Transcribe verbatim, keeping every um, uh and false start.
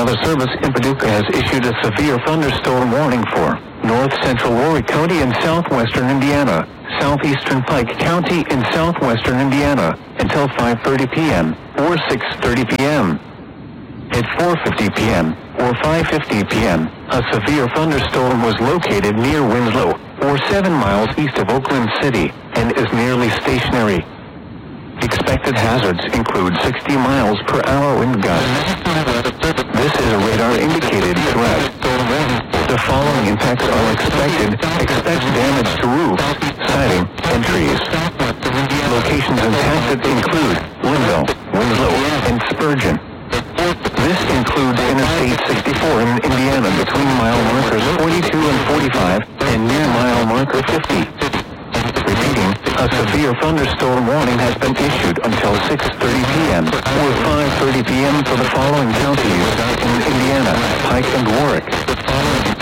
Weather Service in Paducah has issued a severe thunderstorm warning for north central Warwick County in southwestern Indiana, southeastern Pike County in southwestern Indiana, until five thirty p.m. or six thirty p.m. At four fifty p.m. or five fifty p.m., a severe thunderstorm was located near Winslow, or seven miles east of Oakland City, and is nearly stationary. Expected hazards include sixty miles per hour wind gusts. This is a radar-indicated threat. The following impacts are expected. Expect damage to roofs, siding, and trees. Locations impacted include Linville, Winslow, and Spurgeon. This includes Interstate sixty-four in Indiana between mile markers forty-two and forty-five and near mile marker fifty. Repeating, a severe thunderstorm warning has been issued until six thirty p.m. or five thirty p.m. for the following counties: